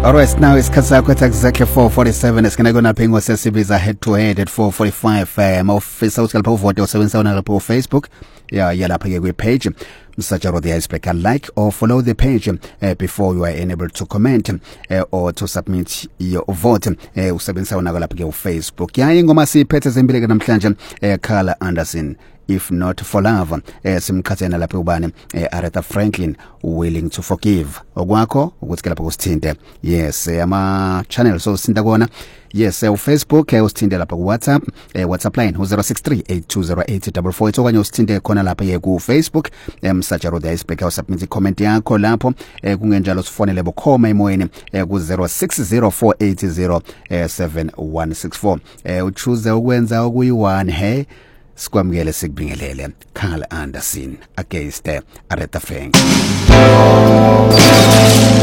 Alright, now it's Kasako at exactly 4:47. It's gonna go napping with Sesibiza head to head at 4:45. Office out kalpa vote usebenza na lapho Facebook. Yeah, lapha ke page. Msajaro the icebreaker, like or follow the page before you are enabled to comment or to submit your vote. Usebenza na lapha ke Facebook. Yeah, ingoma siphethe zempileke namhlanje Carla Anderson. If not for love, simkhathena lapha ubani Aretha Franklin, willing to forgive. Okwakho ukuthi ke lapha kusithinte. Yes, ama channel so sinta kona. Yes, Facebook usithinte lapha ku WhatsApp, WhatsApp line 063820844 okanye usithinte khona lapha ku Facebook, Msajaro the icebreaker, submit comment yakho lapho, kungenjalo sifonele bokhoma emoyeni ku 0604807164. Uchoose ukwenza okuyi1 he sikwamukele sikubingelele. Carla Anderson against Aretha Franklin.